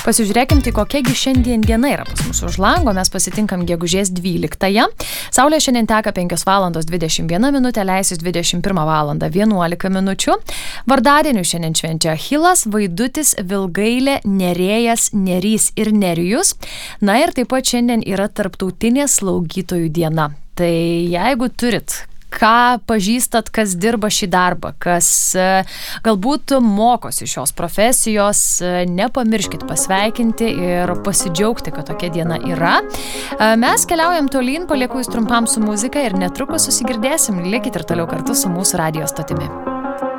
Pasižiūrėkim, tai kokiagi šiandien diena yra pas mus už lango. Mes pasitinkam gegužės 12-ąją. Saulė šiandien teka 5 valandos 21 minutę, leisis 21 valandą 11 minučių. Vardadienių šiandien švenčia Achilas, Vaidutis, Vilgailė, Nerėjas, Nerys ir Nerijus. Na ir taip pat šiandien yra tarptautinė slaugytojų diena. Tai jeigu turit ką pažįstat, kas dirba šį darbą, kas galbūt mokosi šios profesijos, nepamirškit pasveikinti ir pasidžiaugti, kad tokia diena yra. Mes keliaujam tolyn, palieku jūs trumpam su muzika ir netrukus susigirdėsim. Likit ir toliau kartu su mūsų radijo stotimi.